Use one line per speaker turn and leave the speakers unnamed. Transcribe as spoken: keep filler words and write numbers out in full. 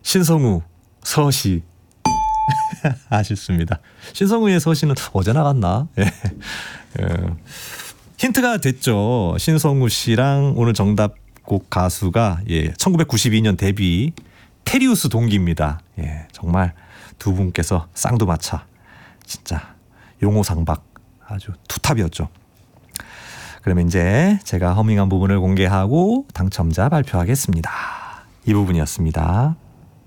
신성우 서시. 아쉽습니다. 신성우의 서시는 어제 나갔나? 예. 예. 힌트가 됐죠. 신성우 씨랑 오늘 정답곡 가수가 예, 천구백구십이 년 데뷔 테리우스 동기입니다. 예, 정말 두 분께서 쌍두마차 진짜 용호상박 아주 투탑이었죠. 그러면 이제 제가 허밍한 부분을 공개하고 당첨자 발표하겠습니다. 이 부분이었습니다.